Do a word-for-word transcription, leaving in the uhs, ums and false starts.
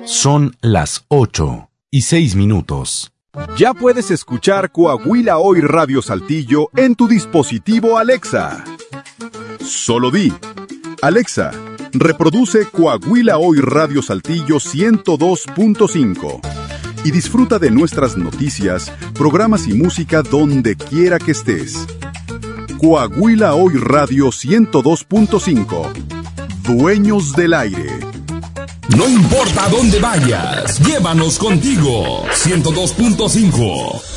Son las ocho y seis minutos. Ya puedes escuchar Coahuila Hoy Radio Saltillo en tu dispositivo Alexa. Solo di: Alexa, reproduce Coahuila Hoy Radio Saltillo ciento dos punto cinco y disfruta de nuestras noticias, programas y música donde quiera que estés. Coahuila Hoy Radio ciento dos punto cinco. Dueños del aire. No importa dónde vayas, llévanos contigo. ciento dos punto cinco.